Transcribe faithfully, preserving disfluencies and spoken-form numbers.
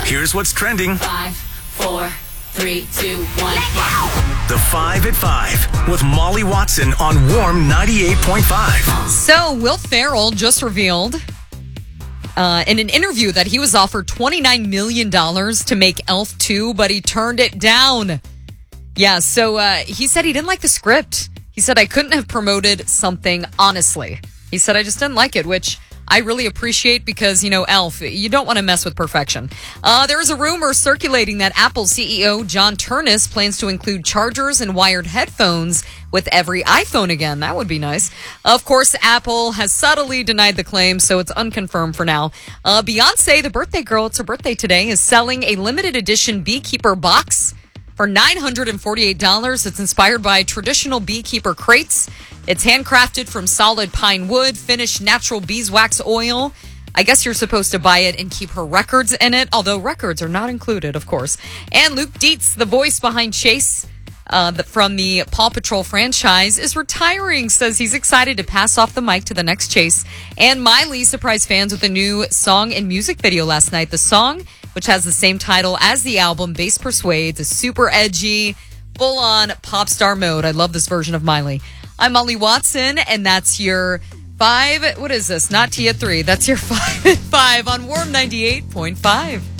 Here's what's trending. Five, four, three, two, one. The five at five with Molly Watson on Warm ninety-eight point five. So, Will Ferrell just revealed uh, in an interview that he was offered twenty-nine million dollars to make Elf two, but he turned it down. Yeah, so uh, he said he didn't like the script. He said, I couldn't have promoted something honestly. He said, I just didn't like it, which I really appreciate because, you know, Elf, you don't want to mess with perfection. Uh, there is a rumor circulating that Apple C E O John Ternus plans to include chargers and wired headphones with every iPhone again. That would be nice. Of course, Apple has subtly denied the claim, so it's unconfirmed for now. Uh, Beyonce, the birthday girl, it's her birthday today, is selling a limited edition Beekeeper box for nine hundred forty-eight dollars. It's inspired by traditional beekeeper crates. It's handcrafted from solid pine wood, finished natural beeswax oil. I guess you're supposed to buy it and keep her records in it, although records are not included, of course. And Luke Dietz, the voice behind Chase uh, the, from the Paw Patrol franchise, is retiring, says he's excited to pass off the mic to the next Chase. And Miley surprised fans with a new song and music video last night. The song, which has the same title as the album, Bass Persuades, is super edgy, full-on pop star mode. I love this version of Miley. I'm Molly Watson, and that's your five, what is this? Not T at three. That's your five at five on Warm ninety-eight point five.